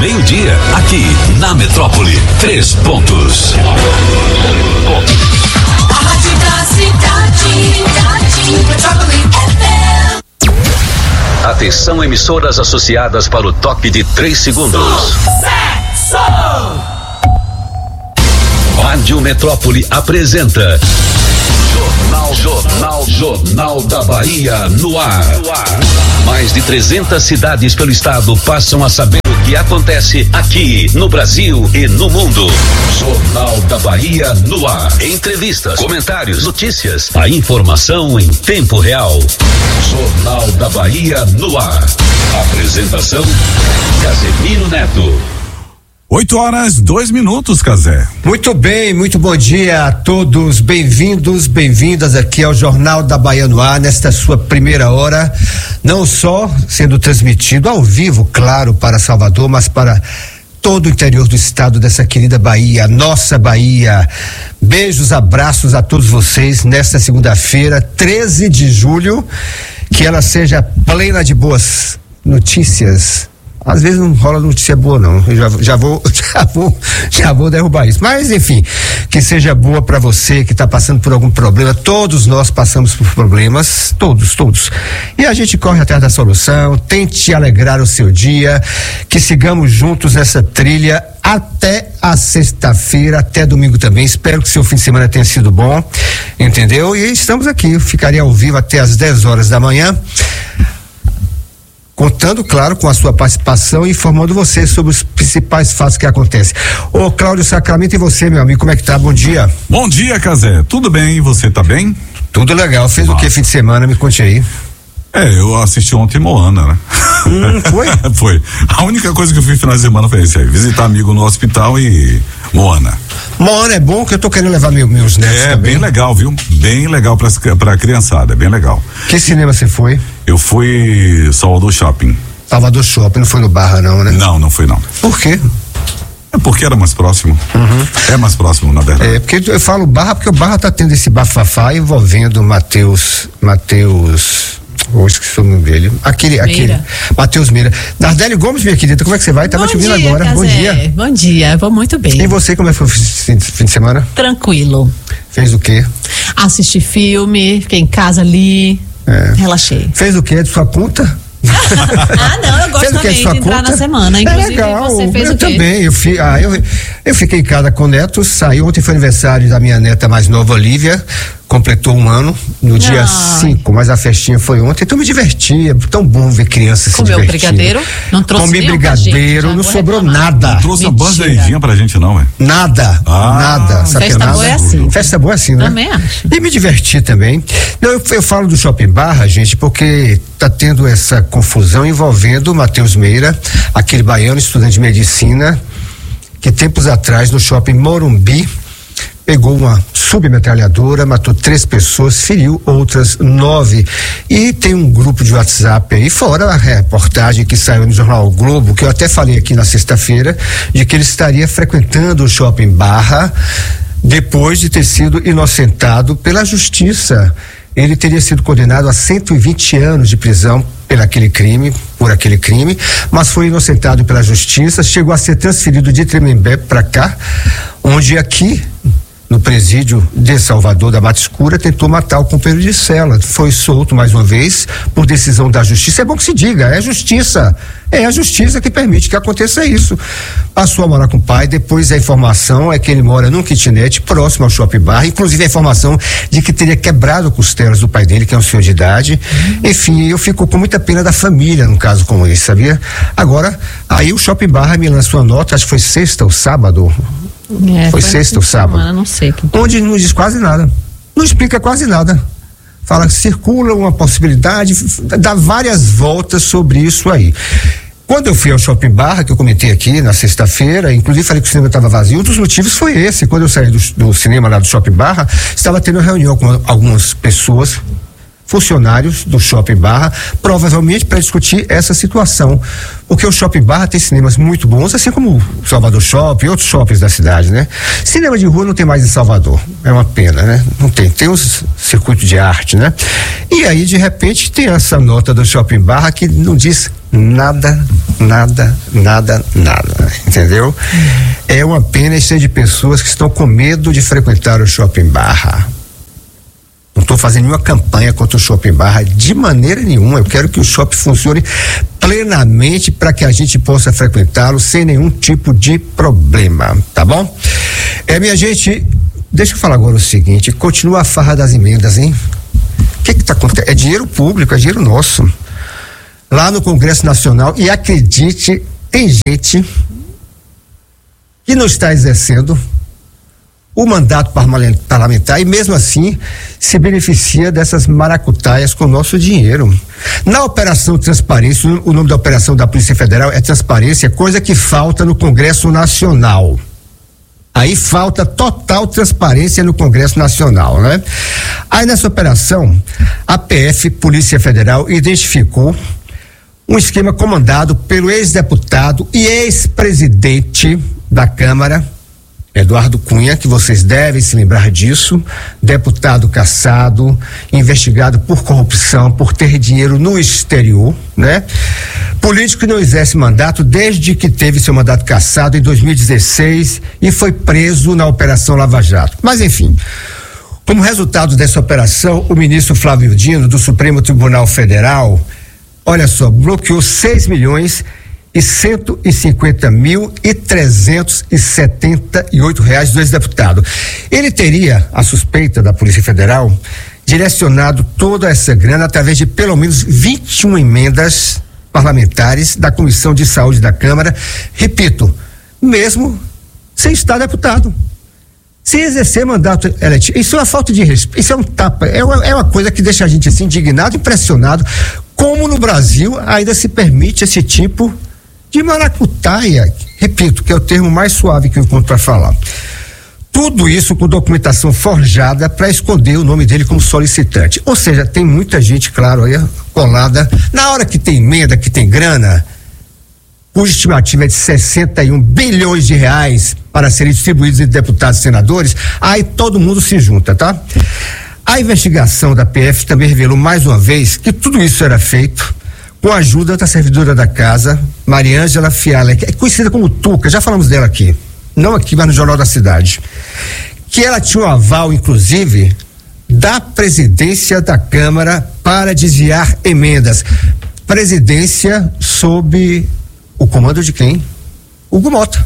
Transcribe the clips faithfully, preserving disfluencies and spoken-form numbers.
meio-dia, aqui na Metrópole. Três pontos. A rádio da cidade, Metrópole F M. Atenção, emissoras associadas para o toque de três segundos. Sucesso! Rádio Metrópole apresenta Jornal, Jornal, Jornal da Bahia no ar. Mais de trezentas cidades pelo estado passam a saber o que acontece aqui no Brasil e no mundo. Jornal da Bahia no ar. Entrevistas, comentários, notícias, a informação em tempo real. Jornal da Bahia no ar. Apresentação: Casemiro Neto. Oito horas, dois minutos, Cazé. Muito bem, muito bom dia a todos, bem-vindos, bem-vindas aqui ao Jornal da Bahia no ar, nesta sua primeira hora, não só sendo transmitido ao vivo, claro, para Salvador, mas para todo o interior do estado dessa querida Bahia, nossa Bahia. Beijos, abraços a todos vocês nesta segunda-feira, treze de julho, que ela seja plena de boas notícias. Às vezes não rola notícia boa, não. Eu já, já vou, já vou, já vou derrubar isso. Mas, enfim, que seja boa para você que está passando por algum problema. Todos nós passamos por problemas, todos, todos. E a gente corre atrás da solução. Tente alegrar o seu dia. Que sigamos juntos nessa trilha até a sexta-feira, até domingo também. Espero que seu fim de semana tenha sido bom, entendeu? E estamos aqui. Eu ficaria ao vivo até às dez horas da manhã. Contando, claro, com a sua participação e informando você sobre os principais fatos que acontecem. Ô, Cláudio Sacramento, e você, meu amigo, como é que tá? Bom dia. Bom dia, Cazé. Tudo bem? E você tá bem? Tudo legal. Fez Nossa. O que fim de semana? Me conte aí. É, eu assisti ontem Moana, né? Hum, foi? Foi. A única coisa que eu fiz no final de semana foi esse aí, visitar amigo no hospital e Moana. Moana é bom, que eu tô querendo levar meu, meus netos É, também. bem legal, viu? Bem legal pra, pra criançada, é bem legal. Que cinema você foi? Eu fui Salvador Shopping. Salvador Shopping, não foi no Barra não, né? Não, não fui não. Por quê? É porque era mais próximo. Uhum. É mais próximo, na verdade. É, porque eu falo Barra porque o Barra tá tendo esse bafafá envolvendo Matheus, Matheus... Vou esquecer o nome dele. Aquele, Meira. aquele. Matheus Meira. Nardelli Gomes, minha querida, como é que você vai? Tava te ouvindo agora. Cazé. Bom dia. Bom dia, vou muito bem. E você, como é que foi o fim, fim de semana? Tranquilo. Fez o quê? Assisti filme, fiquei em casa ali, É. relaxei. Fez o quê? De sua conta? Ah, não, eu gosto Fez o quê? também De de sua entrar conta? na semana. Inclusive, é legal. você fez eu o quê? também. Eu, fi, ah, eu, eu fiquei em casa com netos, saí. Ontem foi aniversário da minha neta mais nova, Olivia. Completou um ano no dia cinco, mas a festinha foi ontem, então me diverti, é tão bom ver crianças se divertindo. Comeu brigadeiro? Não trouxe Comi nenhum pra brigadeiro, gente, não já vou sobrou reclamar. nada. Não trouxe uma Mentira. bandejinha pra gente não, é? Nada, Ah, nada. Sabe festa que nada? boa é assim. Festa boa é assim, né? Também acho. E me diverti também. Não, eu, eu falo do Shopping Barra, gente, porque tá tendo essa confusão envolvendo o Matheus Meira, aquele baiano estudante de medicina, que tempos atrás no Shopping Morumbi pegou uma submetralhadora, matou três pessoas, feriu outras nove. E tem um grupo de WhatsApp aí, fora a reportagem que saiu no jornal o Globo, que eu até falei aqui na sexta-feira, de que ele estaria frequentando o Shopping Barra depois de ter sido inocentado pela justiça. Ele teria sido condenado a cento e vinte anos de prisão por aquele crime, por aquele crime, mas foi inocentado pela justiça, chegou a ser transferido de Tremembé para cá, onde aqui no presídio de Salvador da Mata Escura tentou matar o companheiro de cela, foi solto mais uma vez por decisão da justiça. É bom que se diga, é a justiça, é a justiça que permite que aconteça isso. Passou a morar com o pai, depois a informação é que ele mora num kitnet próximo ao Shopping Bar, inclusive a informação de que teria quebrado costelas do pai dele, que é um senhor de idade. Uhum. Enfim, eu fico com muita pena da família num caso como esse, sabia? Agora, aí o Shopping Bar me lançou a nota, acho que foi sexta ou sábado. É, foi sexta ou sábado? Semana, não sei. Que... Onde não diz quase nada. Não explica quase nada. Fala que circula uma possibilidade, dá várias voltas sobre isso aí. Quando eu fui ao Shopping Barra, que eu comentei aqui na sexta-feira, inclusive falei que o cinema estava vazio, um dos motivos foi esse. Quando eu saí do, do cinema lá do Shopping Barra, estava tendo reunião com algumas pessoas funcionários do Shopping Barra, provavelmente para discutir essa situação. Porque o Shopping Barra tem cinemas muito bons, assim como o Salvador Shopping e outros shoppings da cidade, né? Cinema de rua não tem mais em Salvador. É uma pena, né? Não tem. Tem os circuitos de arte, né? E aí, de repente, tem essa nota do Shopping Barra que não diz nada, nada, nada, nada. Entendeu? É uma pena isso de pessoas que estão com medo de frequentar o Shopping Barra. Não estou fazendo nenhuma campanha contra o Shopping Barra de maneira nenhuma. Eu quero que o shopping funcione plenamente para que a gente possa frequentá-lo sem nenhum tipo de problema, tá bom? É, minha gente, deixa eu falar agora o seguinte, continua a farra das emendas, hein? O que que tá acontecendo? É dinheiro público, é dinheiro nosso. Lá no Congresso Nacional, e acredite, tem gente que não está exercendo o mandato parlamentar e mesmo assim se beneficia dessas maracutaias com o nosso dinheiro. Na Operação Transparência, o nome da operação da Polícia Federal é Transparência, coisa que falta no Congresso Nacional. Aí falta total transparência no Congresso Nacional, né? Aí nessa operação, a P F, Polícia Federal, identificou um esquema comandado pelo ex-deputado e ex-presidente da Câmara, Eduardo Cunha, que vocês devem se lembrar disso, deputado cassado, investigado por corrupção, por ter dinheiro no exterior, né? Político que não exerce mandato desde que teve seu mandato cassado em dois mil e dezesseis e foi preso na Operação Lava Jato. Mas enfim, como resultado dessa operação, o ministro Flávio Dino, do Supremo Tribunal Federal, olha só, bloqueou seis milhões e cento e cinquenta mil e trezentos e setenta e oito reais do ex-deputado. Ele teria, a suspeita da Polícia Federal, direcionado toda essa grana através de pelo menos vinte e uma emendas parlamentares da Comissão de Saúde da Câmara, repito, mesmo sem estar deputado, sem exercer mandato eletivo. Isso é uma falta de respeito, isso é um tapa, é uma, é uma coisa que deixa a gente assim indignado, impressionado, como no Brasil ainda se permite esse tipo de maracutaia, repito, que é o termo mais suave que eu encontro para falar. Tudo isso com documentação forjada para esconder o nome dele como solicitante. Ou seja, tem muita gente, claro, aí colada. Na hora que tem emenda, que tem grana, cuja estimativa é de sessenta e um bilhões de reais para serem distribuídos entre deputados e senadores, aí todo mundo se junta, tá? A investigação da P F também revelou mais uma vez que tudo isso era feito com a ajuda da servidora da casa, Mariângela Fiala, que é conhecida como Tuca, já falamos dela aqui, não aqui, mas no Jornal da Cidade, que ela tinha um aval, inclusive, da presidência da Câmara para desviar emendas. Presidência sob o comando de quem? Hugo Mota.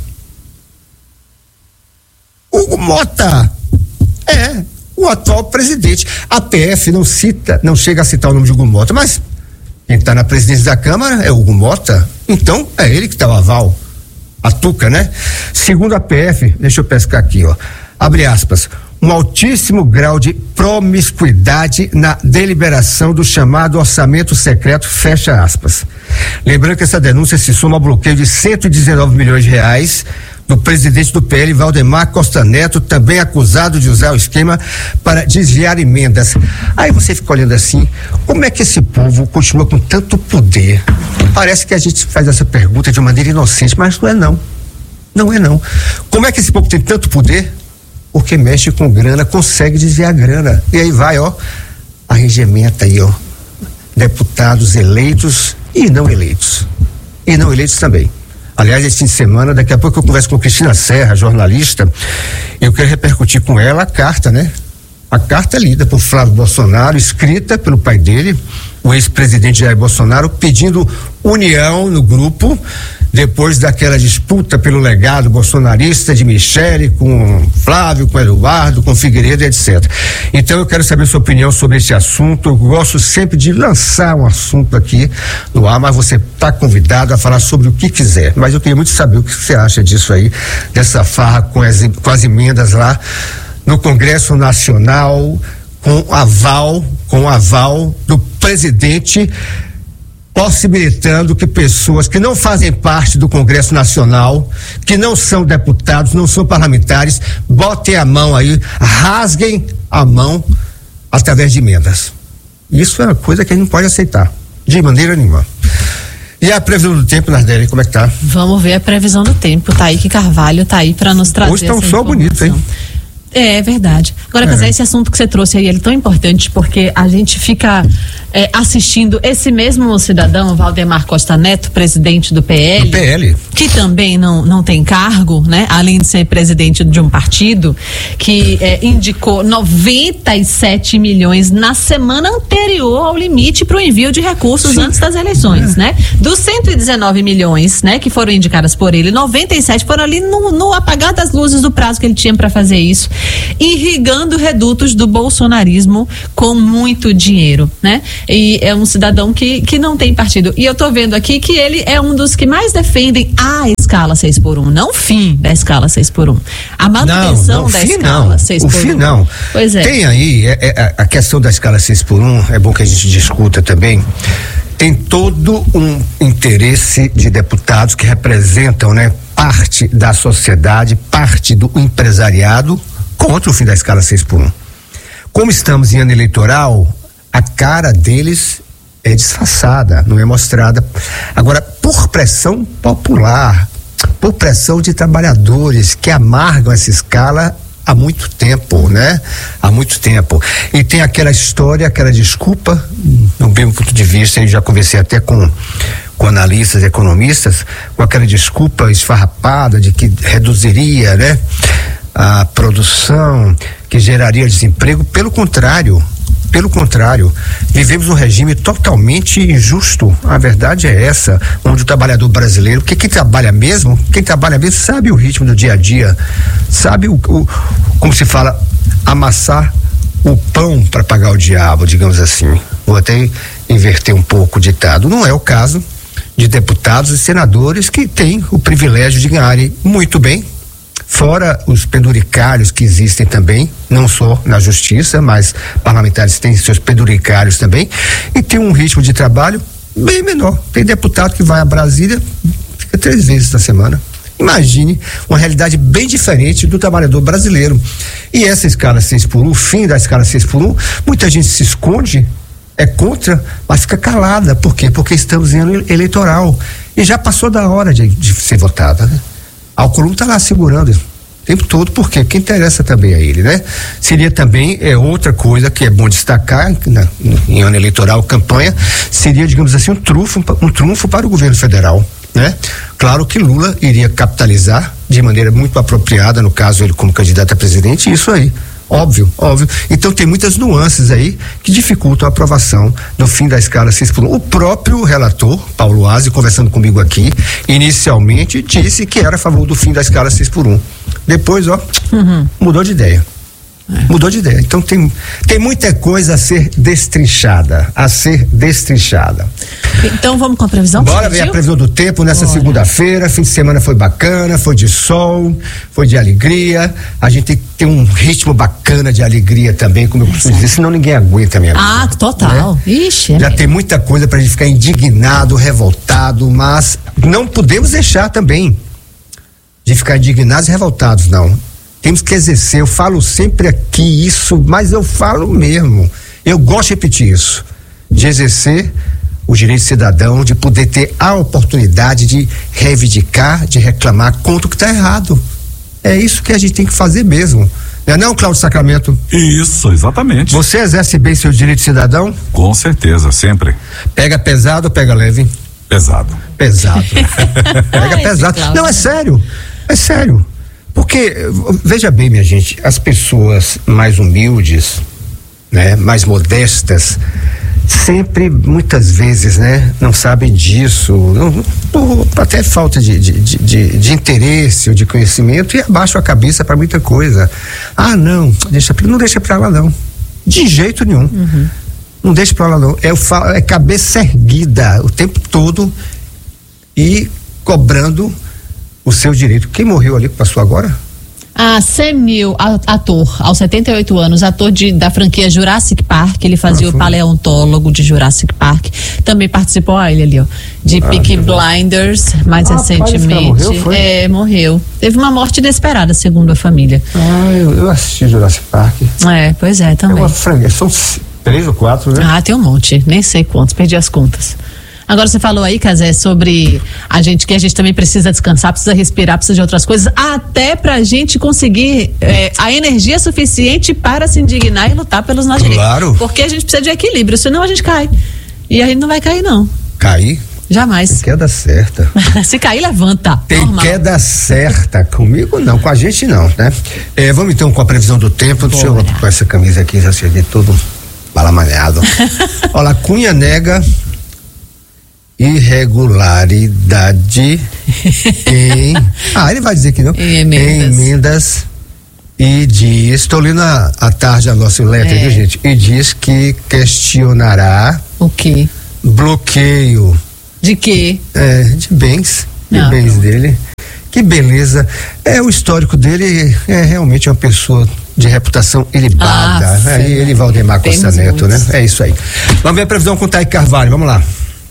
Hugo Mota! É, o atual presidente. A P F não cita, não chega a citar o nome de Hugo Mota, mas quem está na presidência da Câmara é o Hugo Mota, então é ele que está o aval, a Tuca, né? Segundo a P F, deixa eu pescar aqui, ó, abre aspas, um altíssimo grau de promiscuidade na deliberação do chamado orçamento secreto, fecha aspas. Lembrando que essa denúncia se soma ao bloqueio de cento e dezenove milhões de reais do presidente do P L, Valdemar Costa Neto, também acusado de usar o esquema para desviar emendas. Aí você fica olhando assim, como é que esse povo continua com tanto poder? Parece que a gente faz essa pergunta de maneira inocente, mas não é não. Não é não. Como é que esse povo tem tanto poder? Porque mexe com grana, consegue desviar grana. E aí vai, ó, arregimenta aí, ó, deputados eleitos e não eleitos. E não eleitos também. Aliás, esse fim de semana, daqui a pouco eu converso com Cristina Serra, jornalista, eu quero repercutir com ela a carta, né? A carta lida por Flávio Bolsonaro, escrita pelo pai dele, o ex-presidente Jair Bolsonaro, pedindo união no grupo, depois daquela disputa pelo legado bolsonarista de Michele com Flávio, com Eduardo, com Figueiredo, etcétera. Então eu quero saber sua opinião sobre esse assunto. Eu gosto sempre de lançar um assunto aqui no ar, mas você está convidado a falar sobre o que quiser. Mas eu queria muito saber o que você acha disso aí, dessa farra com as, com as emendas lá no Congresso Nacional, com aval, com aval do presidente, possibilitando que pessoas que não fazem parte do Congresso Nacional, que não são deputados, não são parlamentares, botem a mão aí, rasguem a mão através de emendas. Isso é uma coisa que a gente não pode aceitar, de maneira nenhuma. E a previsão do tempo, Nardelli, como é que tá? Vamos ver a previsão do tempo. Taíque Carvalho tá aí para nos trazer. Hoje tá um essa sol bonito, hein? É, é verdade. Agora, É. Casé, esse assunto que você trouxe aí, ele é tão importante porque a gente fica é, assistindo esse mesmo cidadão, Valdemar Costa Neto, presidente do P L. Do P L. Que também não, não tem cargo, né? Além de ser presidente de um partido, que é, indicou noventa e sete milhões na semana anterior ao limite para o envio de recursos Sim. antes das eleições, né? Dos cento e dezenove milhões, né, que foram indicadas por ele, noventa e sete foram ali no, no apagar das luzes do prazo que ele tinha para fazer isso, irrigando redutos do bolsonarismo com muito dinheiro, né? E é um cidadão que, que não tem partido. E eu tô vendo aqui que ele é um dos que mais defendem a escala seis por um, não o fim da escala seis por um. A manutenção Não, não, da fim escala não. seis O por um. fim não. Pois é. Tem aí é, é, a questão da escala seis por um, é bom que a gente discuta também. Tem todo um interesse de deputados que representam, né, parte da sociedade, parte do empresariado contra o fim da escala seis por um. Como estamos em ano eleitoral, a cara deles é disfarçada, não é mostrada. Agora, por pressão popular, por pressão de trabalhadores que amargam essa escala há muito tempo, né? Há muito tempo. E tem aquela história, aquela desculpa, no meu ponto de vista, eu já conversei até com, com analistas, economistas, com aquela desculpa esfarrapada de que reduziria, né, a produção, que geraria desemprego. Pelo contrário, pelo contrário, vivemos um regime totalmente injusto. A verdade é essa, onde o trabalhador brasileiro, porque quem trabalha mesmo, quem trabalha mesmo sabe o ritmo do dia a dia, sabe o, o como se fala, amassar o pão para pagar o diabo, digamos assim. Vou até inverter um pouco o ditado. Não é o caso de deputados e senadores que têm o privilégio de ganharem muito bem, fora os penduricários que existem também, não só na justiça, mas parlamentares têm seus penduricários também, e tem um ritmo de trabalho bem menor. Tem deputado que vai a Brasília, fica três vezes na semana. Imagine uma realidade bem diferente do trabalhador brasileiro. E essa escala seis por um, o fim da escala seis por um, muita gente se esconde, é contra, mas fica calada. Por quê? Porque estamos em ano eleitoral e já passou da hora de, de ser votada, né? Alcolumbre está lá segurando o tempo todo, por quê? Porque interessa também a ele, né? Seria também, é outra coisa que é bom destacar, na, em ano eleitoral, campanha, seria, digamos assim, um trunfo, um trunfo para o governo federal, né? Claro que Lula iria capitalizar de maneira muito apropriada, no caso ele como candidato a presidente, isso aí. Óbvio, óbvio. Então tem muitas nuances aí que dificultam a aprovação do fim da escala seis por um. O próprio relator, Paulo Aze, conversando comigo aqui, inicialmente disse que era a favor do fim da escala seis por um. Depois, ó, uhum. mudou de ideia. É. Mudou de ideia. Então tem, tem muita coisa a ser destrinchada, a ser destrinchada. Então vamos com a previsão? Bora ver a previsão do tempo nessa Bora. segunda-feira. Fim de semana foi bacana, foi de sol, foi de alegria. A gente tem que ter um ritmo bacana de alegria também, como eu costumo dizer, senão ninguém aguenta, minha Ah, amiga, total. né? Ixi, é Já mesmo. tem muita coisa pra gente ficar indignado, revoltado, mas não podemos deixar também de ficar indignados e revoltados, não. Temos que exercer, eu falo sempre aqui isso, mas eu falo mesmo, eu gosto de repetir isso, de exercer o direito cidadão, de poder ter a oportunidade de reivindicar, de reclamar contra o que está errado. É isso que a gente tem que fazer mesmo. Não é não, Cláudio Sacramento? Isso, exatamente. Você exerce bem seu direito cidadão? Com certeza, sempre. Pega pesado ou pega leve? Pesado. Pesado. Pega Ai, pesado. Cláudio. Não, é sério. É sério. Porque, veja bem, minha gente, as pessoas mais humildes, né, mais modestas, sempre, muitas vezes, né, não sabem disso, não, por até falta de, de, de, de interesse ou de conhecimento, e abaixam a cabeça para muita coisa. Ah, não, deixa, não deixa pra lá, não. De jeito nenhum. Uhum. Não deixa pra lá, não. É, eu falo, é cabeça erguida o tempo todo e cobrando o seu direito. Quem morreu ali que passou agora? Ah, Sam Neill, ator, aos setenta e oito anos, ator de, da franquia Jurassic Park, ele fazia ah, o paleontólogo de Jurassic Park, também participou, olha ele ali, ó, de ah, Peaky Blinders, mais ah, recentemente. Morreu, foi? É, morreu. Teve uma morte inesperada, segundo a família. Ah, eu, eu assisti Jurassic Park. É, pois é, também. É uma franquia, são Três ou quatro, né? Ah, tem um monte, nem sei quantos, perdi as contas. Agora você falou aí, Cazé, sobre a gente, que a gente também precisa descansar, precisa respirar, precisa de outras coisas, até pra gente conseguir é, a energia suficiente para se indignar e lutar pelos nossos direitos. Claro. Porque a gente precisa de equilíbrio, senão a gente cai. E a gente não vai cair, não. Cair? Jamais. Queda certa. Se cair, levanta. Tem Normal. queda certa. Comigo não, com a gente não, né? É, vamos então com a previsão do tempo. Deixa eu com essa camisa aqui, já cheguei todo balamanhado. Olha, Cunha nega irregularidade em. Ah, ele vai dizer que não. Em emendas. Em emendas e diz. Estou lendo a, a tarde a nossa letra, É. viu, gente? E diz que questionará O quê? bloqueio De quê? é, de bens, de Ah, bens pronto. dele. Que beleza. É, o histórico dele é realmente uma pessoa de reputação ilibada. Ah, Aí ele Valdemar Costa temos Neto, né? muitos. É isso aí. Vamos ver a previsão com o Thay Carvalho, vamos lá.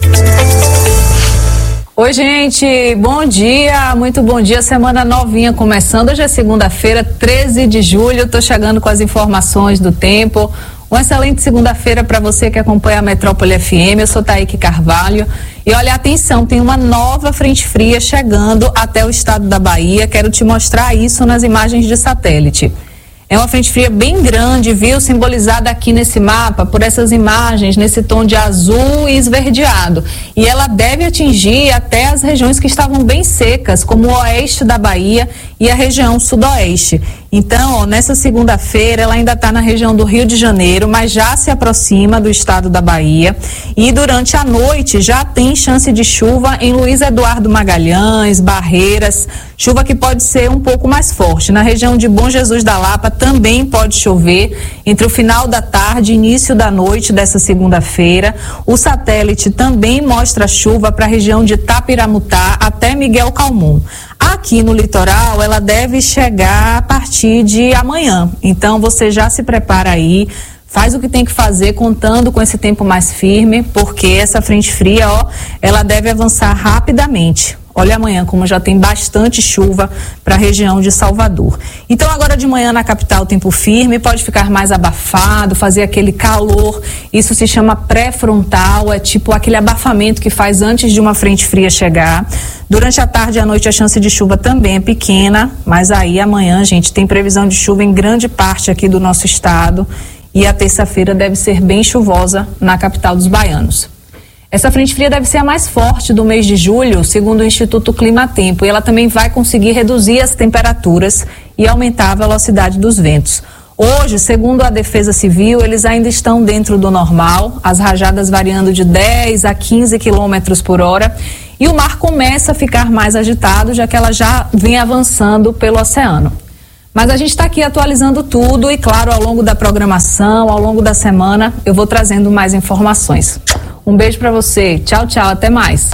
Oi, gente, bom dia, muito bom dia, semana novinha começando, hoje é segunda-feira, treze de julho, tô chegando com as informações do tempo. Uma excelente segunda-feira para você que acompanha a Metrópole F M, eu sou Thaíque Carvalho. E olha, atenção, tem uma nova frente fria chegando até o estado da Bahia, quero te mostrar isso nas imagens de satélite. É uma frente fria bem grande, viu? Simbolizada aqui nesse mapa por essas imagens, nesse tom de azul e esverdeado. E ela deve atingir até as regiões que estavam bem secas, como o oeste da Bahia e a região sudoeste. Então, ó, nessa segunda-feira, ela ainda está na região do Rio de Janeiro, mas já se aproxima do estado da Bahia. E durante a noite já tem chance de chuva em Luiz Eduardo Magalhães, Barreiras, chuva que pode ser um pouco mais forte. Na região de Bom Jesus da Lapa também pode chover entre o final da tarde e início da noite dessa segunda-feira. O satélite também mostra chuva para a região de Tapiramutá até Miguel Calmon. Aqui no litoral, ela deve chegar a partir de amanhã. Então, você já se prepara aí, faz o que tem que fazer, contando com esse tempo mais firme, porque essa frente fria, ó, ela deve avançar rapidamente. Olha amanhã como já tem bastante chuva para a região de Salvador. Então agora de manhã na capital tempo firme, pode ficar mais abafado, fazer aquele calor. Isso se chama pré-frontal, é tipo aquele abafamento que faz antes de uma frente fria chegar. Durante a tarde e a noite a chance de chuva também é pequena, mas aí amanhã, gente, tem previsão de chuva em grande parte aqui do nosso estado. E a terça-feira deve ser bem chuvosa na capital dos baianos. Essa frente fria deve ser a mais forte do mês de julho, segundo o Instituto Climatempo, e ela também vai conseguir reduzir as temperaturas e aumentar a velocidade dos ventos. Hoje, segundo a Defesa Civil, eles ainda estão dentro do normal, as rajadas variando de dez a quinze quilômetros por hora, e o mar começa a ficar mais agitado, já que ela já vem avançando pelo oceano. Mas a gente está aqui atualizando tudo e, claro, ao longo da programação, ao longo da semana, eu vou trazendo mais informações. Um beijo para você. Tchau, tchau. Até mais.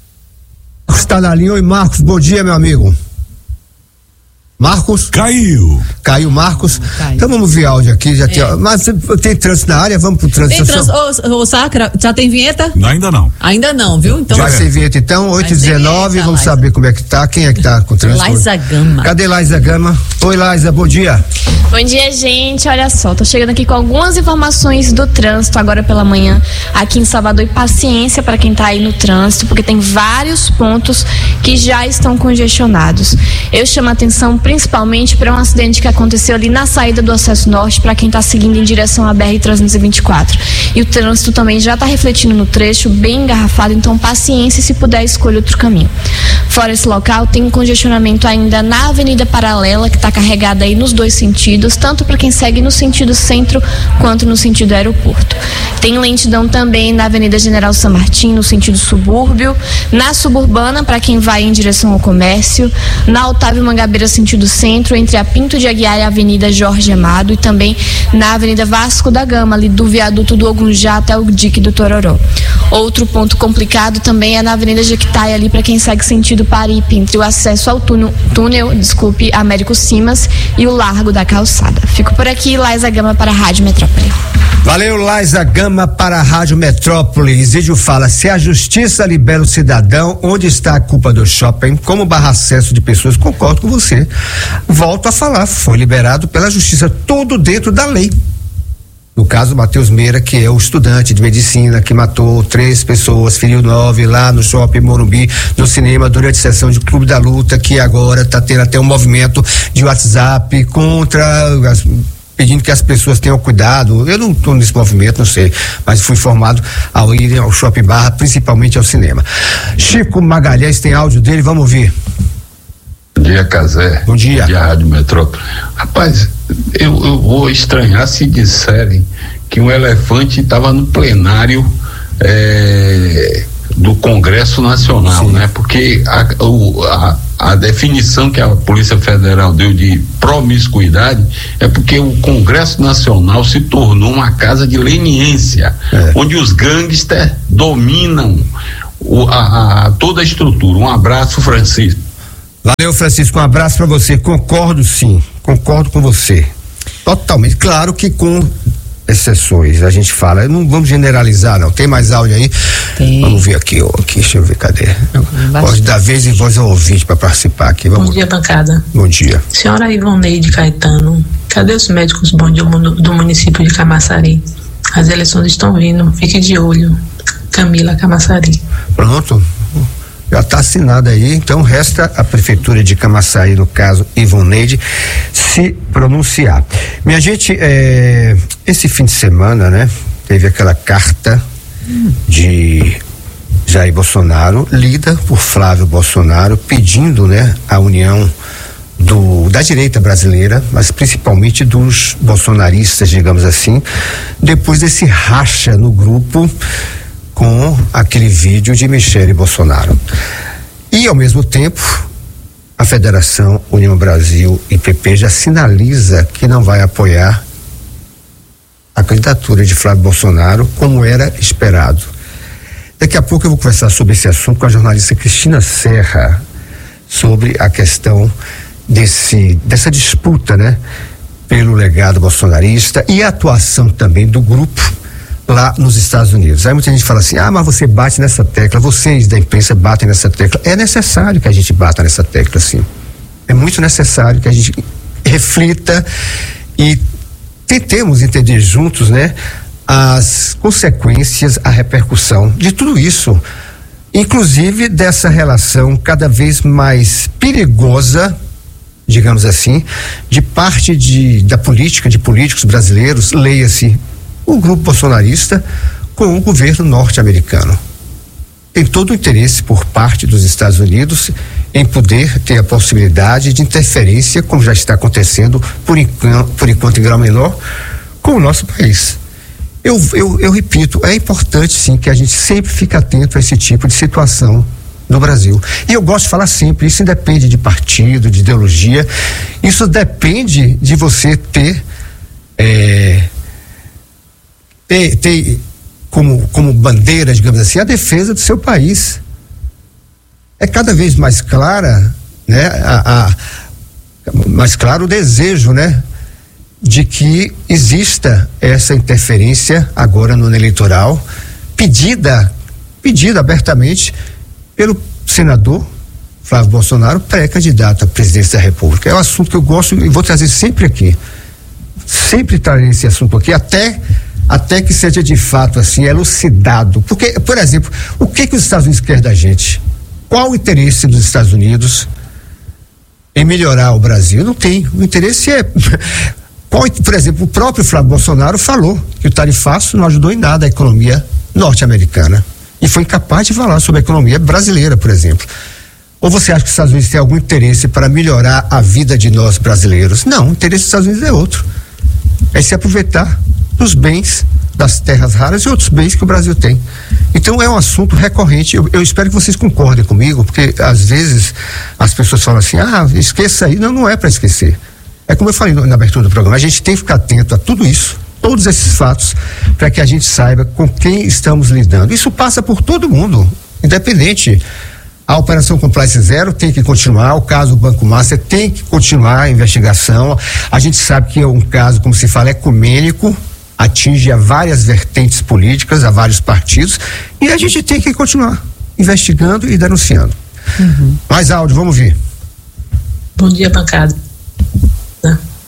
Marcos está na linha. Oi, Marcos. Bom dia, meu amigo. Marcos? Caiu. Caiu, Marcos. Caiu. Então vamos ver áudio aqui. Já É. tem, mas tem trânsito na área? Vamos pro trânsito. Tem trans... Ô, ô, Sacra, já tem vinheta? Ainda não. Ainda não, viu? Então Vai ser vinheta então, oito e dezenove, vinheta, vamos Laisa. saber como é que tá, quem é que tá com trânsito. Laisa Gama. Cadê Laisa Gama? Oi, Laisa, bom dia. Bom dia, gente. Olha só, tô chegando aqui com algumas informações do trânsito agora pela manhã aqui em Salvador. E paciência para quem tá aí no trânsito, porque tem vários pontos que já estão congestionados. Eu chamo a atenção principalmente para um acidente que aconteceu ali na saída do acesso norte para quem tá seguindo em direção à B R trezentos e vinte e quatro. E o trânsito também já tá refletindo no trecho, bem engarrafado, então paciência, se puder escolha outro caminho. Fora esse local, tem um congestionamento ainda na Avenida Paralela, que está carregada aí nos dois sentidos, tanto para quem segue no sentido centro quanto no sentido aeroporto. Tem lentidão também na Avenida General San Martín, no sentido subúrbio, na suburbana, para quem vai em direção ao comércio, na Otávio Mangabeira, sentido centro, entre a Pinto de Aguiar e a Avenida Jorge Amado, e também na Avenida Vasco da Gama, ali do viaduto do Ogunjá até o dique do Tororó. Outro ponto complicado também é na Avenida Jequitai, ali para quem segue sentido Paripe, entre o acesso ao túnel, túnel desculpe, Américo Simas e o Largo da Calçada. Fico por aqui, Laisa Gama para a Rádio Metrópole. Valeu, Laisa Gama para a Rádio Metrópole. Isídio fala, se a justiça libera o cidadão, onde está a culpa do shopping? Como barra acesso de pessoas? Concordo com você. Volto a falar, foi liberado pela justiça, tudo dentro da lei. No caso do Matheus Meira, que é o estudante de medicina que matou três pessoas, feriu nove lá no Shopping Morumbi, no cinema, durante a sessão de Clube da Luta, que agora está tendo até um movimento de WhatsApp contra as, pedindo que as pessoas tenham cuidado. Eu não estou nesse movimento, não sei, mas fui informado ao ir ao Shopping Barra, principalmente ao cinema. Chico Magalhães tem áudio dele, vamos ouvir. Bom dia, Cazé. Bom dia. Bom dia, Rádio Metrópole. Rapaz, eu, eu vou estranhar se disserem que um elefante estava no plenário é, do Congresso Nacional, Sim. né? Porque a, o, a, a definição que a Polícia Federal deu de promiscuidade é porque o Congresso Nacional se tornou uma casa de leniência, é. onde os gangsters dominam o, a, a, toda a estrutura. Um abraço, Francisco. Valeu, Francisco, um abraço para você. Concordo, sim, concordo com você. Totalmente. Claro que com exceções, a gente fala, não vamos generalizar, não. Tem mais áudio aí? Tem. Vamos ver aqui, ó, aqui, deixa eu ver, cadê? Voz da vez e voz ao ouvinte para participar aqui. Vamos. Bom dia, bancada. Bom dia. Senhora Ivoneide Caetano, cadê os médicos bons do município de Camaçari? As eleições estão vindo, fique de olho. Camila Camaçari. Pronto. Já está assinado aí, então resta a Prefeitura de Camaçari, no caso Ivoneide, se pronunciar. Minha gente, é, esse fim de semana, né, teve aquela carta de Jair Bolsonaro, lida por Flávio Bolsonaro, pedindo, né, a união do, da direita brasileira, mas principalmente dos bolsonaristas, digamos assim, depois desse racha no grupo com aquele vídeo de Michele Bolsonaro. E, ao mesmo tempo, a Federação União Brasil e P P já sinaliza que não vai apoiar a candidatura de Flávio Bolsonaro como era esperado. Daqui a pouco eu vou conversar sobre esse assunto com a jornalista Cristina Serra, sobre a questão desse, dessa disputa, né, pelo legado bolsonarista e a atuação também do grupo lá nos Estados Unidos. Aí muita gente fala assim, ah, mas você bate nessa tecla, vocês da imprensa batem nessa tecla. É necessário que a gente bata nessa tecla, sim. É muito necessário que a gente reflita e tentemos entender juntos, né, as consequências, a repercussão de tudo isso, inclusive dessa relação cada vez mais perigosa, digamos assim, de parte de, da política, de políticos brasileiros, leia-se o grupo bolsonarista com o governo norte-americano. Tem todo o interesse por parte dos Estados Unidos em poder ter a possibilidade de interferência, como já está acontecendo por enquanto, por enquanto em grau menor, com o nosso país. Eu, eu, eu repito, é importante sim que a gente sempre fique atento a esse tipo de situação no Brasil. E eu gosto de falar sempre, isso independe de partido, de ideologia, isso depende de você ter é, ter, ter como, como bandeira, digamos assim, a defesa do seu país. É cada vez mais clara, né, a, a, mais claro o desejo, né, de que exista essa interferência agora no ano eleitoral, pedida, pedida abertamente pelo senador Flávio Bolsonaro, pré-candidato à presidência da República. É um assunto que eu gosto e vou trazer sempre aqui. Sempre trarei esse assunto aqui, até até que seja de fato assim elucidado. Porque, por exemplo, o que que os Estados Unidos querem da gente? Qual o interesse dos Estados Unidos em melhorar o Brasil? Não tem. O interesse é qual, por exemplo, o próprio Flávio Bolsonaro falou que o tarifaço não ajudou em nada a economia norte-americana e foi incapaz de falar sobre a economia brasileira, por exemplo. Ou você acha que os Estados Unidos têm algum interesse para melhorar a vida de nós brasileiros? Não, o interesse dos Estados Unidos é outro. É se aproveitar dos bens das terras raras e outros bens que o Brasil tem. Então é um assunto recorrente. Eu, eu espero que vocês concordem comigo, porque às vezes as pessoas falam assim, ah, esqueça aí. Não, não é para esquecer. É como eu falei no, na abertura do programa, a gente tem que ficar atento a tudo isso, todos esses fatos, para que a gente saiba com quem estamos lidando. Isso passa por todo mundo, independente. A Operação Compliance Zero tem que continuar, o caso do Banco Master tem que continuar a investigação. A gente sabe que é um caso, como se fala, ecumênico, atinge a várias vertentes políticas, a vários partidos, e a gente tem que continuar investigando e denunciando. Uhum. Mais áudio, vamos ver. Bom dia, bancada.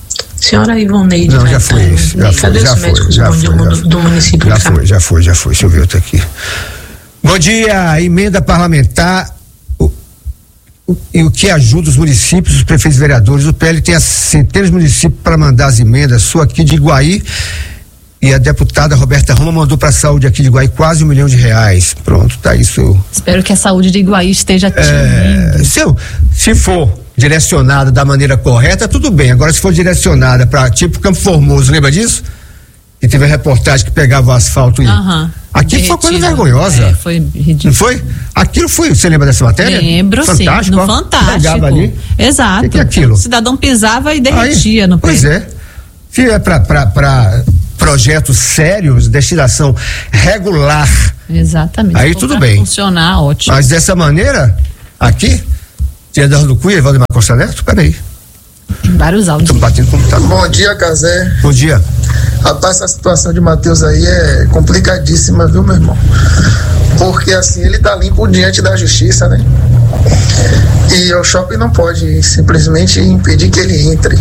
Senhora Ivoneide. Não, já foi esse. Já foi, Cadê já os foi, médicos já bom dia foi, do, já do município Já de foi, Camaçari? já foi, já foi. Deixa eu ver outro aqui. Bom dia, emenda parlamentar. O, o, e o que ajuda os municípios, os prefeitos e vereadores. O P L tem as centenas de municípios para mandar as emendas. Sou aqui de Iguaí. E a deputada Roberta Roma mandou para a saúde aqui de Iguaí quase um milhão de reais. Pronto, tá isso. Espero que a saúde de Iguaí esteja É, atingindo. se, eu- se for direcionada da maneira correta, tudo bem. Agora, se for direcionada para tipo Campo Formoso, lembra disso? Que teve a reportagem que pegava o asfalto e. Aham. Aquilo foi uma coisa Derretido. vergonhosa. É, foi ridículo. Não foi? Aquilo foi. Você lembra dessa matéria? Lembro, Fantástico. sim. No ó. Fantástico. Pegava ali. Exato. O que que é aquilo? O cidadão pisava e derretia Aí, no pé. Pois é. Se é para projetos sérios, destinação regular, Exatamente. Aí Se for tudo pra bem. funcionar, ótimo. mas dessa maneira, aqui, Dias do Cunha, Valdemar Costa Neto, peraí. Tem vários áudios. Tô batendo como tá. Bom dia, Cazé. Bom dia. Rapaz, essa situação de Matheus aí é complicadíssima, viu, meu irmão? Porque assim, ele tá limpo diante da justiça, né? E o shopping não pode simplesmente impedir que ele entre.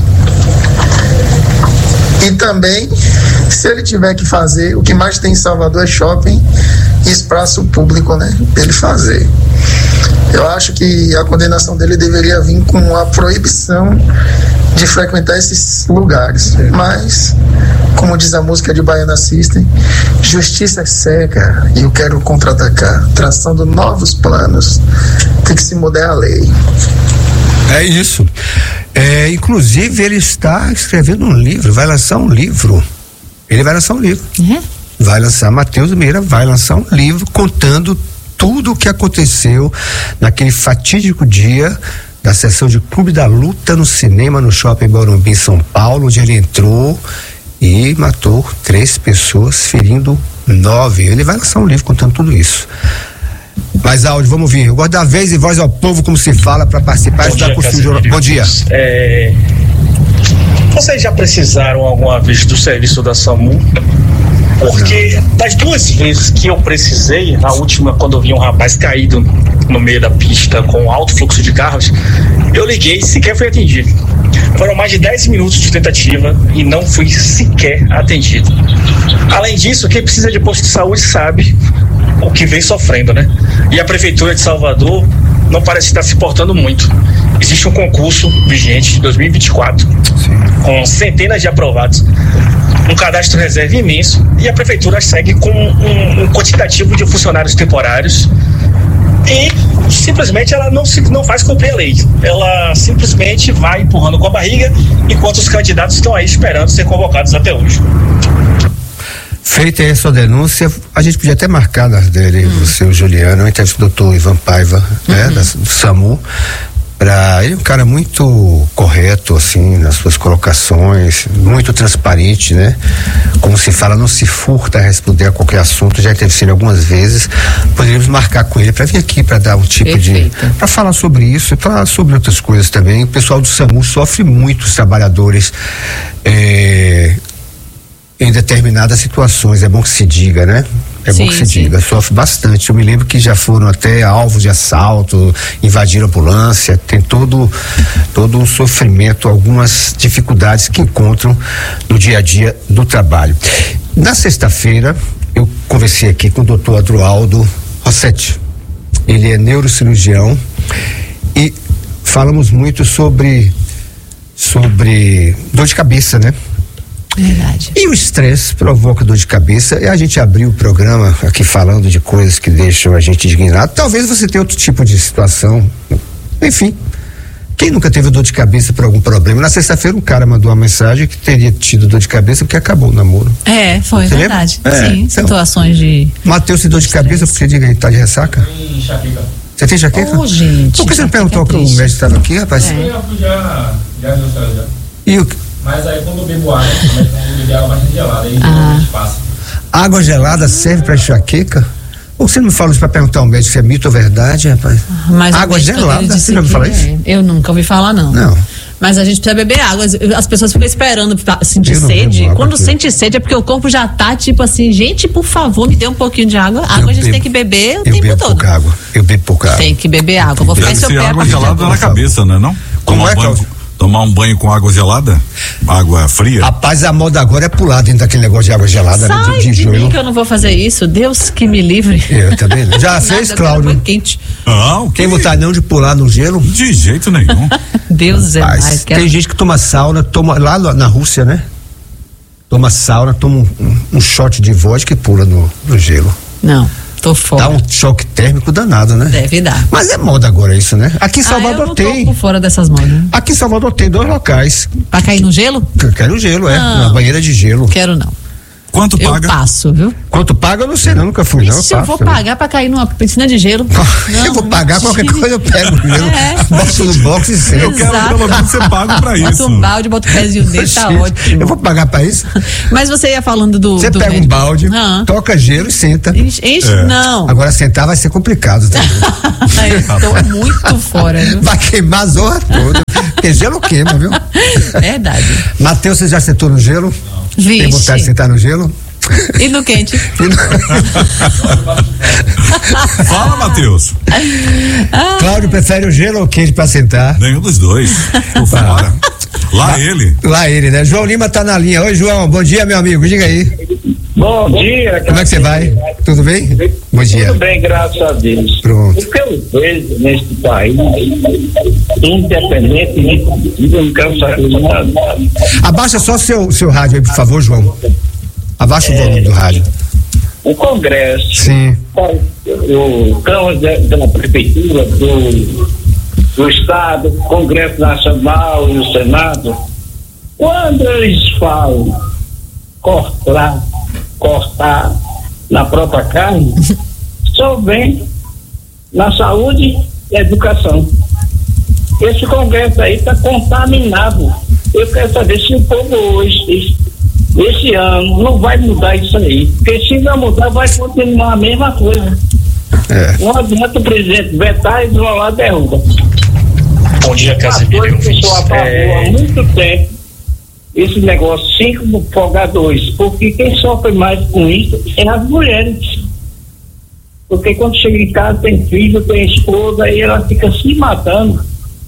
E também, se ele tiver que fazer, o que mais tem em Salvador é shopping e espaço público, né? Pra ele fazer. Eu acho que a condenação dele deveria vir com a proibição de frequentar esses lugares. Mas, como diz a música de Baiana System, justiça é cega e eu quero contra-atacar, traçando novos planos. Tem que se mudar a lei. É isso. É, inclusive, ele está escrevendo um livro, vai lançar um livro. Ele vai lançar um livro. Uhum. Vai lançar, Matheus Meira vai lançar um livro contando tudo o que aconteceu naquele fatídico dia da sessão de Clube da Luta no cinema no Shopping Morumbi, em São Paulo, onde ele entrou e matou três pessoas, ferindo nove. Ele vai lançar um livro contando tudo isso. Mais áudio, vamos ouvir. Eu gosto da vez e voz ao povo, como se fala, para participar e ajudar a construir o jornal. Bom dia. É, vocês já precisaram alguma vez do serviço da SAMU? Porque das duas vezes que eu precisei, a última quando eu vi um rapaz caído no meio da pista com alto fluxo de carros, eu liguei e sequer fui atendido. Foram mais de dez minutos de tentativa e não fui sequer atendido. Além disso, quem precisa de posto de saúde sabe o que vem sofrendo, né? E a Prefeitura de Salvador não parece estar se portando muito. Existe um concurso vigente de dois mil e vinte e quatro, com centenas de aprovados, um cadastro reserva imenso, e a Prefeitura segue com um, um quantitativo de funcionários temporários e simplesmente ela não, se, não faz cumprir a lei. Ela simplesmente vai empurrando com a barriga, enquanto os candidatos estão aí esperando ser convocados até hoje. Feita essa denúncia, a gente podia até marcar nas dele, hum. o seu Juliano, a entrevista do doutor Ivan Paiva, uhum. né, da, do SAMU. Pra, ele é um cara muito correto, assim, nas suas colocações, muito transparente, né? Como se fala, não se furta a responder a qualquer assunto, já intercedi algumas vezes. Poderíamos marcar com ele para vir aqui para dar um tipo Perfeito. de. para falar sobre isso e falar sobre outras coisas também. O pessoal do SAMU sofre muito, os trabalhadores. É, em determinadas situações, é bom que se diga, né? É sim, bom que se sim. diga, sofre bastante. Eu me lembro que já foram até alvos de assalto, invadiram ambulância, tem todo todo um sofrimento, algumas dificuldades que encontram no dia a dia do trabalho. Na sexta-feira, eu conversei aqui com o doutor Adroaldo Rossetti. Ele é neurocirurgião e falamos muito sobre sobre dor de cabeça, né? Verdade. E o estresse provoca dor de cabeça, e a gente abriu o programa aqui falando de coisas que deixam a gente indignado. Talvez você tenha outro tipo de situação. Enfim, quem nunca teve dor de cabeça por algum problema? Na sexta-feira um cara mandou uma mensagem que teria tido dor de cabeça porque acabou o namoro. É, foi, você verdade. É, Sim, então, situações de... Matheus tem dor de estresse. cabeça porque, diga aí, tá de ressaca? Você tem enxaqueca? Ô, gente. Por que você não perguntou que o médico estava aqui, rapaz? É. Eu já, já, já, já. E o Mas aí quando eu bebo água, eu bebo água bastante gelada, aí ah. passa. Água gelada serve para enxaqueca? Ou você não me falou isso para perguntar ao médico se é mito ou verdade, rapaz? Mas água gelada, você já me falou isso? É. Eu nunca ouvi falar, não. Não. Mas a gente precisa beber água. As pessoas ficam esperando pra sentir sede. Quando aqui. sente sede é porque o corpo já tá tipo assim, gente, por favor, me dê um pouquinho de água. Água eu a gente bebo, tem que beber o eu tempo bebo todo. Pouca água. Eu bebo pouca água. Tem que beber água. Vou ficar em seu pé. Água gelada na cabeça, né? Não? Como Tomar é, banho, Cláudio? Tomar um banho com água gelada? Água fria? Rapaz, a moda agora é pular dentro daquele negócio de água gelada, Sai né? De, de, de gelo. mim que eu não vou fazer isso. Deus que me livre. Eu também não. Já fez, Nada, Cláudio? muito quente. Não, Tem vontade não de pular no gelo? De jeito nenhum. Deus é Rapaz, mais. tem gente que toma sauna, toma lá no- na Rússia, né? Toma sauna, toma um, um, um shot de vodka e pula no, no gelo. Não, tô fora. Dá um choque térmico danado, né? Deve dar. Mas é moda agora isso, né? Aqui em Ah, Salvador eu não tem. tô por fora dessas modas. Aqui em Salvador tem dois locais. Pra cair no gelo? Que eu quero gelo, é. Não. Uma banheira de gelo. Quero não. Quanto Eu paga? passo, viu? Quanto paga, eu não sei, não, nunca fui, não. E se eu passo vou também. pagar pra cair numa piscina de gelo? Eu vou pagar qualquer coisa, eu pego o gelo, É. boto no box e sei. Eu quero pelo menos ser pago pra Bota isso. um balde, bota o pezinho dele, tá Gente, ótimo. Eu vou pagar pra isso. Mas você ia falando do. Você do pega um médico. balde, Ah. toca gelo e senta. Enche, enche- É. não. Agora sentar vai ser complicado também. Eu tô muito fora, viu? Vai queimar a zorra toda. Porque gelo queima, viu? Verdade. Matheus, você já sentou no gelo? Vixe. Tem vontade de sentar no gelo? E no quente? Fala, Matheus. Cláudio prefere o gelo ou o quente pra sentar? Nenhum dos dois. Por fora. Lá ele. Lá ele, né? João Lima tá na linha. Oi, João, bom dia, meu amigo. Diga aí. Bom dia. Como é que você vai? Tudo bem? Bom dia. Tudo bem, graças a Deus. Pronto. O que eu vejo neste país, independente de partido, eu não quero saber de nada. Abaixa só seu, seu rádio aí, por favor, João. Abaixa o volume do rádio. O Congresso, Sim. o Câmara da, da Prefeitura, do, do Estado, o Congresso Nacional e o Senado, quando eles falam cortar, cortar na própria carne, só vem na saúde e educação. Esse Congresso aí está contaminado. Eu quero saber se o povo hoje, esse ano, não vai mudar isso aí. Porque se não mudar, vai continuar a mesma coisa. É. Não adianta o presidente vetar e do lado derruba. Bom dia, Casimiro. Uma coisa que eu sou a favor É, há muito tempo, esse negócio cinco folgar dois, porque quem sofre mais com isso é as mulheres. Porque quando chega em casa tem filho, tem esposa, aí ela fica se matando.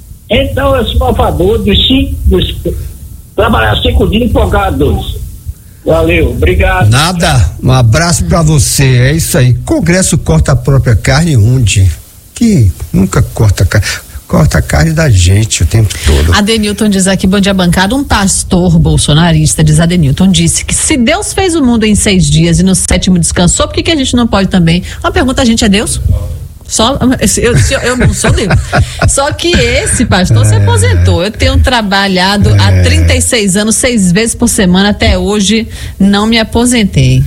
Então eu sou a favor dos cinco, dos, trabalhar cinco dias e folgar dois. Valeu, obrigado. Nada, um abraço pra você, é isso aí. Congresso corta a própria carne onde? Que nunca corta a carne, corta a carne da gente o tempo todo. Adenilton diz aqui, bom dia bancada, um pastor bolsonarista, diz Adenilton, disse que se Deus fez o mundo em seis dias e no sétimo descansou, por que que a gente não pode também? Uma pergunta, a gente é Deus? Só, eu, eu, eu não sou Deus. Só que esse pastor se aposentou. Eu tenho trabalhado É. há trinta e seis anos, seis vezes por semana, até hoje não me aposentei.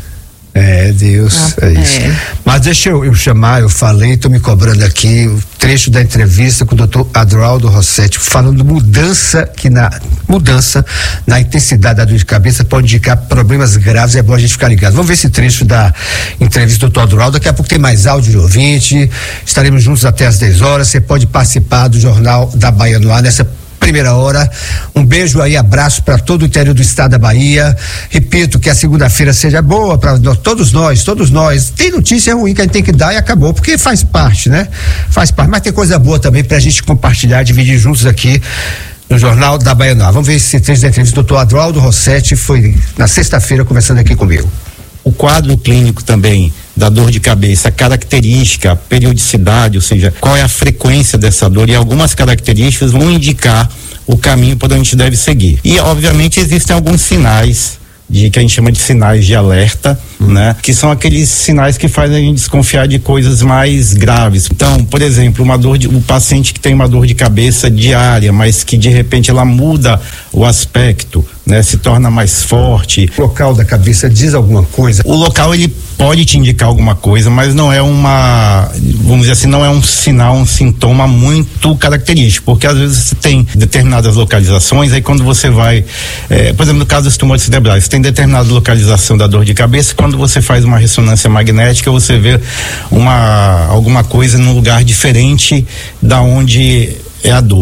É, Deus, Ah, é isso. é. Mas deixa eu, eu chamar, eu falei, tô me cobrando aqui, o trecho da entrevista com o doutor Adroaldo Rossetti, falando mudança que na mudança na intensidade da dor de cabeça pode indicar problemas graves, é bom a gente ficar ligado. Vamos ver esse trecho da entrevista do doutor Adroaldo, daqui a pouco tem mais áudio de ouvinte, estaremos juntos até às dez horas, você pode participar do Jornal da Bahia no ar nessa primeira hora. Um beijo aí, abraço para todo o interior do estado da Bahia. Repito que a segunda-feira seja boa para todos nós, todos nós. Tem notícia ruim que a gente tem que dar e acabou, porque faz parte, né? Faz parte, mas tem coisa boa também pra gente compartilhar, dividir juntos aqui no Jornal da Bahia no ar. Vamos ver esse trecho da entrevista do doutor Adroaldo Rossetti, foi na sexta-feira conversando aqui comigo. O quadro clínico também da dor de cabeça, a característica, a periodicidade, ou seja, qual é a frequência dessa dor, e algumas características vão indicar o caminho por onde a gente deve seguir. E obviamente existem alguns sinais de que a gente chama de sinais de alerta, né? Que são aqueles sinais que fazem a gente desconfiar de coisas mais graves. Então, por exemplo, uma dor de, um paciente que tem uma dor de cabeça diária, mas que de repente ela muda o aspecto, né? Se torna mais forte. O local da cabeça diz alguma coisa? O local ele pode te indicar alguma coisa, mas não é uma, vamos dizer assim, não é um sinal, um sintoma muito característico, porque às vezes você tem determinadas localizações, aí quando você vai, eh, por exemplo, no caso dos tumores cerebrais, você tem determinada localização da dor de cabeça, quando você faz uma ressonância magnética, você vê uma, alguma coisa num lugar diferente da onde é a dor,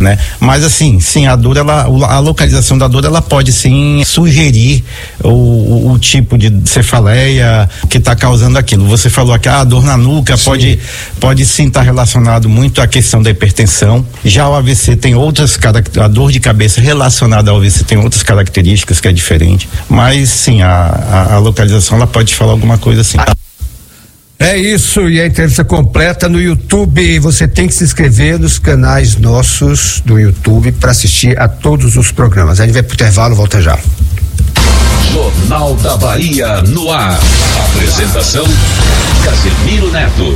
né? Mas assim, sim, a dor, ela, a localização da dor, ela pode sim sugerir o, o, o tipo de cefaleia que está causando aquilo. Você falou que a ah, dor na nuca sim. pode pode sim estar tá relacionado muito à questão da hipertensão. Já o A V C tem outras características, a dor de cabeça relacionada ao A V C tem outras características que é diferente, mas sim, a, a, a localização ela pode falar alguma coisa assim. É isso, e a entrevista completa no YouTube. Você tem que se inscrever nos canais nossos do YouTube para assistir a todos os programas. A gente vai pro intervalo, volta já. Jornal da Bahia no ar. Apresentação Casemiro Neto.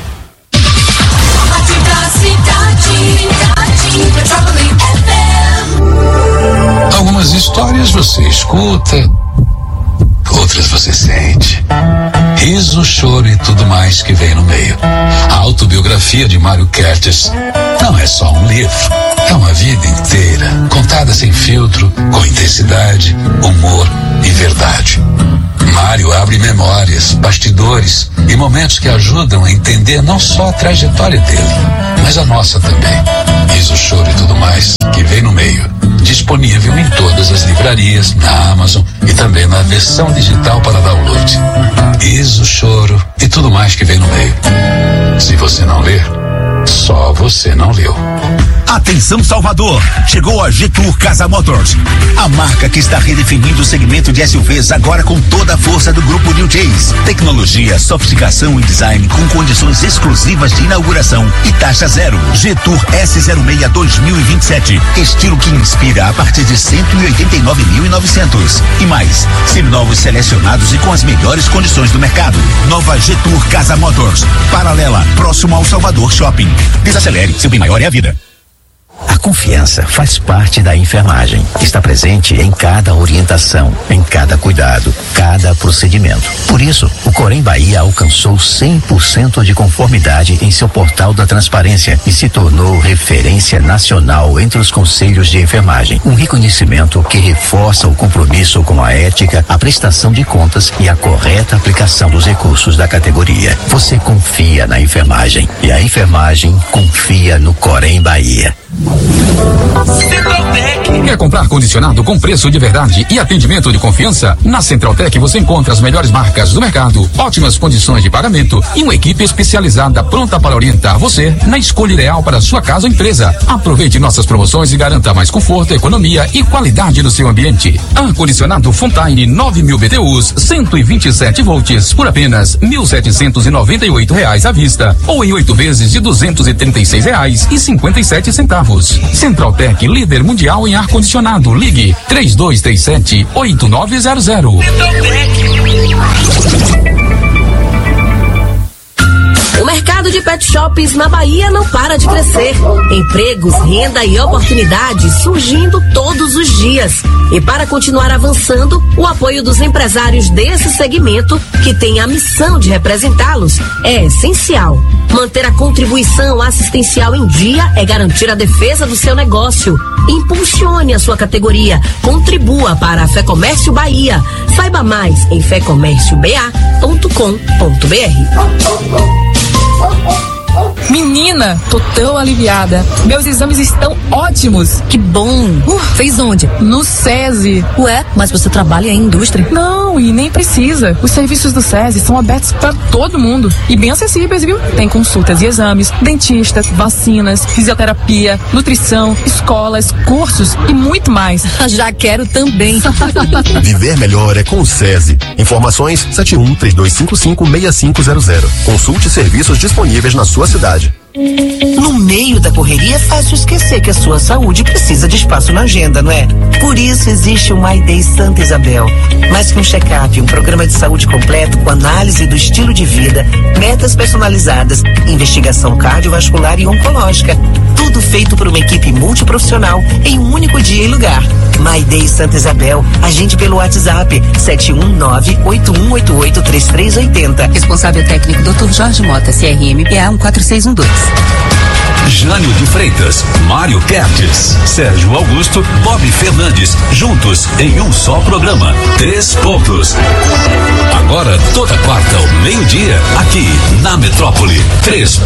Algumas histórias você escuta, outras você sente. Riso, choro e tudo mais que vem no meio. A autobiografia de Mário Kertes não é só um livro, é uma vida inteira, contada sem filtro, com intensidade, humor e verdade. Mário abre memórias, bastidores e momentos que ajudam a entender não só a trajetória dele, mas a nossa também. Riso, choro e tudo mais que vem no meio. Disponível em todas as livrarias, na Amazon e também na versão digital para download. Riso, choro e tudo mais que vem no meio. Se você não ler, só você não leu. Atenção Salvador, chegou a Getúlio Casa Motors, a marca que está redefinindo o segmento de S U Vs agora com toda a força do grupo New Chase. Tecnologia, sofisticação e design com condições exclusivas de inauguração e taxa zero. Getúlio S zero seis dois mil e vinte e sete, estilo que inspira a partir de cento e oitenta e nove mil e novecentos e mais, seminovos selecionados e com as melhores condições do mercado. Nova Getúlio Casa Motors, paralela, próximo ao Salvador Shopping. Desacelere, seu bem maior é a vida. A confiança faz parte da enfermagem. Está presente em cada orientação, em cada cuidado, cada procedimento. Por isso, o Corém Bahia alcançou cem por cento de conformidade em seu portal da transparência e se tornou referência nacional entre os conselhos de enfermagem. Um reconhecimento que reforça o compromisso com a ética, a prestação de contas e a correta aplicação dos recursos da categoria. Você confia na enfermagem e a enfermagem confia no Corém Bahia. Centraltec. Quer comprar condicionado com preço de verdade e atendimento de confiança? Na Centraltec você encontra as melhores marcas do mercado, ótimas condições de pagamento e uma equipe especializada pronta para orientar você na escolha ideal para sua casa ou empresa. Aproveite nossas promoções e garanta mais conforto, economia e qualidade no seu ambiente. Ar condicionado Fontaine nove mil B T Us, cento e vinte e sete volts por apenas mil setecentos e noventa e oito reais à vista ou em oito vezes de duzentos e trinta e seis reais e cinquenta e sete centavos. Centraltec, líder mundial em ar-condicionado. Ligue três dois três sete, oito nove zero zero. O mercado de pet shops na Bahia não para de crescer. Empregos, renda e oportunidades surgindo todos os dias. E para continuar avançando, o apoio dos empresários desse segmento, que tem a missão de representá-los, é essencial. Manter a contribuição assistencial em dia é garantir a defesa do seu negócio. Impulsione a sua categoria. Contribua para a Fecomércio Bahia. Saiba mais em fé comércio b a ponto com ponto b r. Menina, tô tão aliviada. Meus exames estão ótimos. Que bom. Uh, fez onde? No SESI. Ué, mas você trabalha em indústria? Não, e nem precisa. Os serviços do SESI são abertos para todo mundo e bem acessíveis, viu? Tem consultas e exames, dentistas, vacinas, fisioterapia, nutrição, escolas, cursos e muito mais. Já quero também. Viver melhor é com o SESI. Informações sete um três dois cinco cinco seis cinco zero zero. Consulte serviços disponíveis na sua cidade. No meio da correria é fácil esquecer que a sua saúde precisa de espaço na agenda, não é? Por isso existe o My Day Santa Isabel. Mais que um check-up, um programa de saúde completo com análise do estilo de vida, metas personalizadas, investigação cardiovascular e oncológica. Tudo feito por uma equipe multiprofissional em um único dia e lugar. My Day Santa Isabel. Agende pelo WhatsApp sete um nove, oito um oito oito, três três oito zero. Responsável técnico doutor Jorge Mota, C R M P A um quatro seis um dois. Jânio de Freitas, Mário Kertes, Sérgio Augusto, Bob Fernandes, juntos em um só programa. Três pontos. Agora, toda quarta ao meio-dia, aqui na Metrópole. Três